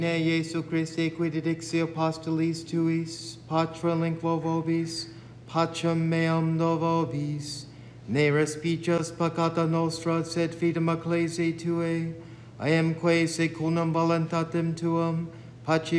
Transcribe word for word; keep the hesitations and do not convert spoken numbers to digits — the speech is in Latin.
Ne Jesu Christe quid edixi apostolis tuis, patra lingua vobis, pacem meam no vobis, ne respices peccata nostra, sed fidem ecclesiae Tuae, I am quae secundum voluntatem Tuam, paci